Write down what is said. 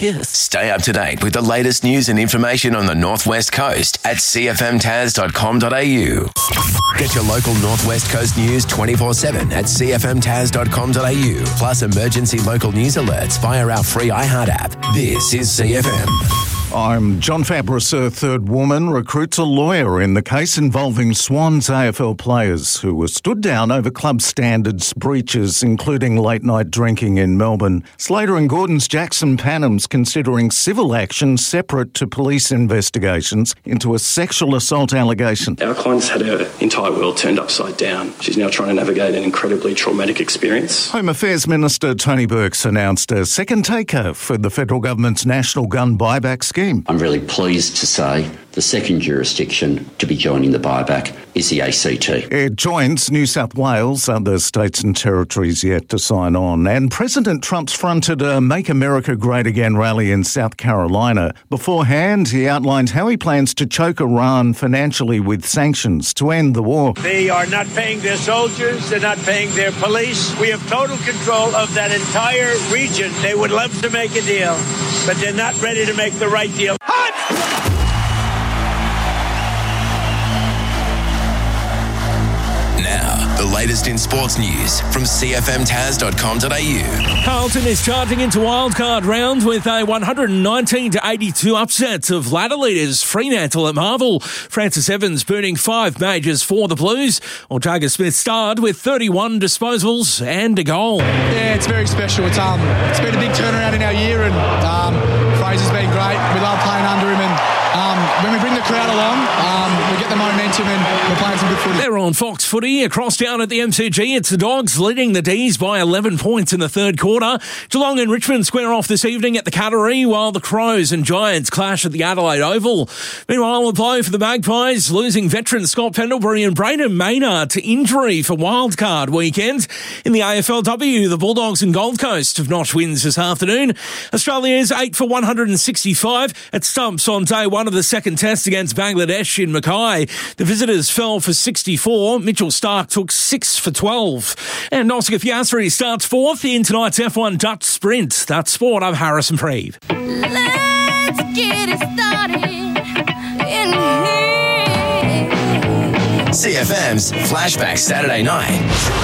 kiss. Stay up to date with the latest news and information on the Northwest Coast at cfmtaz.com.au. Get your local Northwest Coast news 24/7 at cfmtaz.com.au. Plus emergency local news alerts via our free iHeart app. This is CFM. I'm John Fabris. A third woman recruits a lawyer in the case involving Swans AFL players who were stood down over club standards breaches, including late-night drinking in Melbourne. Slater and Gordon's Jackson Panham's considering civil action separate to police investigations into a sexual assault allegation. Our client's had her entire world turned upside down. She's now trying to navigate an incredibly traumatic experience. Home Affairs Minister Tony Burke's announced a second taker for the federal government's national gun buyback scheme. I'm really pleased to say the second jurisdiction to be joining the buyback is the ACT. It joins New South Wales, other states and territories yet to sign on. And President Trump's fronted a Make America Great Again rally in South Carolina. Beforehand, he outlined how he plans to choke Iran financially with sanctions to end the war. They are not paying their soldiers. They're not paying their police. We have total control of that entire region. They would love to make a deal, but they're not ready to make the right deal. Now, the latest in sports news from cfmtaz.com.au. Carlton is charging into wildcard round with a 119-82 upset of ladder leaders Fremantle at Marvel. Francis Evans burning 5 majors for the Blues, while Jagger Smith starred with 31 disposals and a goal. Yeah, it's very special. It's been a big turnaround in our year, and Fraser's been great. We love playing under him, and when we bring the crowd along, we get the momentum and we're playing some good footy. They're on Fox Footy across town at the MCG. It's the Dogs leading the D's by 11 points in the third quarter. Geelong and Richmond square off this evening at the Cattery, while the Crows and Giants clash at the Adelaide Oval. Meanwhile, a blow for the Magpies, losing veteran Scott Pendlebury and Brayden Maynard to injury for wildcard weekend. In the AFLW, the Bulldogs and Gold Coast have notched wins this afternoon. Australia is 8 for 165 at stumps on day one of the second test against Bangladesh in Mackay. The visitors fell for 64. Mitchell Starc took 6 for 12. And Oscar Piastri starts fourth in tonight's F1 Dutch Sprint. That's sport. I'm Harrison Preeve. Let's get it started in here. CFM's Flashback Saturday Night.